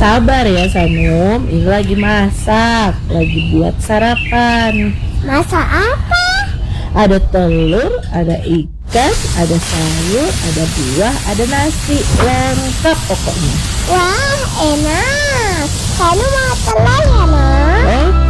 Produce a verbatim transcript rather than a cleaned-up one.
Sabar ya Sanum, ini lagi masak, lagi buat sarapan. Masak apa? Ada telur, ada ikan, ada sayur, ada buah, ada nasi, lengkap pokoknya. Wah, enak. Kamu mau telur ya, Mama?